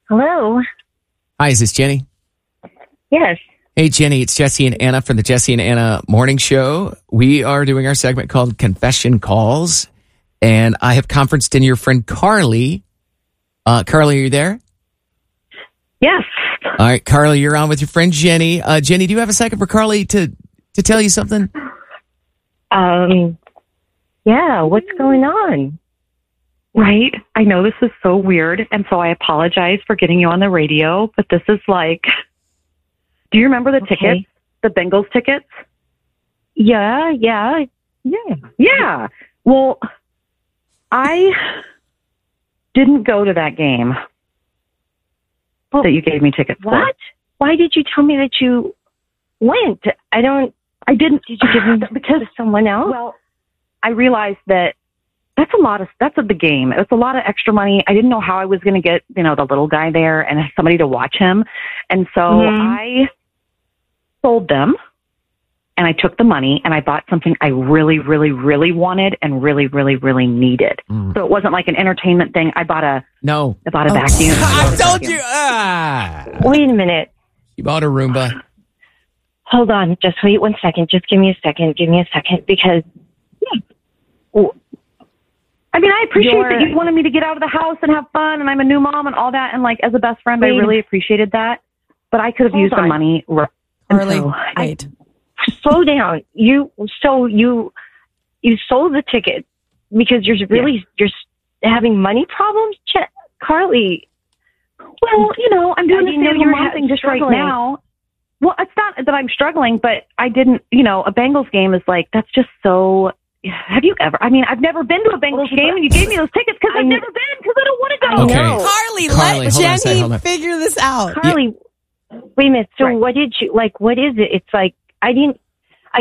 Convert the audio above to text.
Hello. Hi, is this Jenny? Yes. Hey, Jenny, it's Jesse and Anna from the Jesse and Anna Morning Show. We are doing our segment called Confession Calls, and I have conferenced in your friend Carly. Carly, are you there? Yes. All right, Carly, you're on with your friend Jenny. Jenny, do you have a second for Carly to tell you something? Yeah, what's going on? Right. I know this is so weird, and so I apologize for getting you on the radio, but this is like, do you remember the tickets? The Bengals tickets? Yeah. Well, I didn't go to that game that you gave me tickets for. What? Why did you tell me that you went? I didn't. Did you give them to someone else? Well, I realized that that's a big game. It's a lot of extra money. I didn't know how I was going to get, the little guy there and somebody to watch him. And so I sold them and I took the money and I bought something I really, really, really wanted and really, really, really needed. So it wasn't like an entertainment thing. I bought a vacuum. I told you. Wait a minute. You bought a Roomba. Hold on. Just wait 1 second. Just give me a second. Because I mean, I appreciate that you wanted me to get out of the house and have fun, and I'm a new mom and all that, and like as a best friend, I really appreciated that. But I could have used the money. Carly, wait. Slow down. You sold the ticket because you're having money problems, Carly. Well, I'm doing the same mom thing just right now. Well, it's not that I'm struggling, but I didn't. A Bengals game is like that's just so. Have you ever? I mean, I've never been to a Bengals game, and you gave me those tickets because I've never been because I don't want to go. Okay. Carly, let Jenny figure this out. Carly, wait a minute. So what did you like? What is it? It's like I didn't.